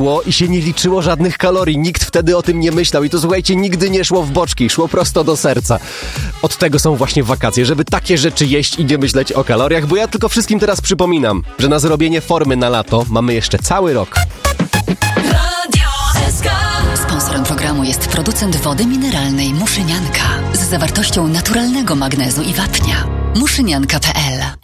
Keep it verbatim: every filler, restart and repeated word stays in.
jadło i się nie liczyło żadnych kalorii. Nikt wtedy o tym nie myślał i to, słuchajcie, nigdy nie szło w boczki, szło prosto do serca. Od tego są właśnie wakacje, żeby takie rzeczy jeść i nie myśleć o kaloriach, bo ja tylko wszystkim teraz przypominam, że na zrobienie formy na lato mamy jeszcze cały rok. Sponsorem programu jest producent wody mineralnej Muszynianka z zawartością naturalnego magnezu i wapnia. muszynianka kropka p l